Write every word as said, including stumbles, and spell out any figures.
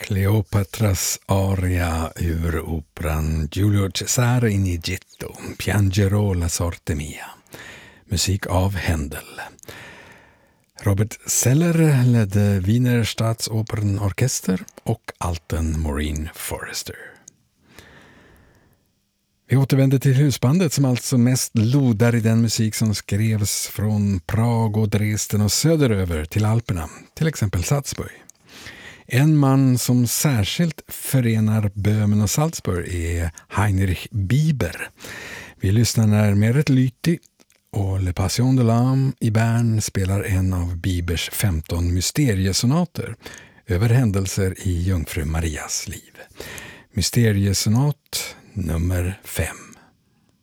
Kleopatras aria ur operan Giulio Cesare in Egitto, Piangerò la sorte mia. Musik av Händel. Robert Seller ledde Wiener Staatsopernorkester och alten Maureen Forrester. Vi återvänder till husbandet som alltså mest lodar i den musik som skrevs från Prag och Dresden och söderöver till Alperna, till exempel Salzburg. En man som särskilt förenar Böhmen och Salzburg är Heinrich Bieber. Vi lyssnar när Meret Lyti och Le Passion de l'âme i Bern spelar en av Biebers femton mysteriesonater över händelser i Jungfru Marias liv. Mysteriesonat nummer fem.